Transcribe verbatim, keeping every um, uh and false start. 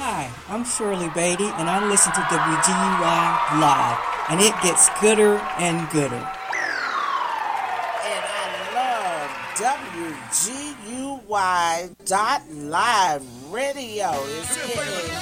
Hi, I'm Shirley Beatty, and I listen to W G U I Live, and it gets gooder and gooder. And I love W G U Y dot live radio. It's hitting